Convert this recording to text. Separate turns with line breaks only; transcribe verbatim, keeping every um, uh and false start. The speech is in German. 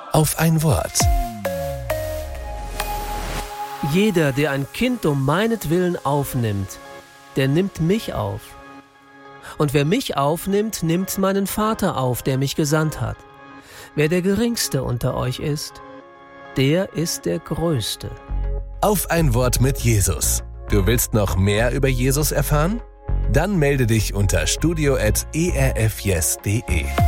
Auf ein Wort.
Jeder, der ein Kind um meinetwillen aufnimmt, der nimmt mich auf. Und wer mich aufnimmt, nimmt meinen Vater auf, der mich gesandt hat. Wer der Geringste unter euch ist, der ist der Größte.
Auf ein Wort mit Jesus. Du willst noch mehr über Jesus erfahren? Dann melde dich unter studio at e r f yes punkt de.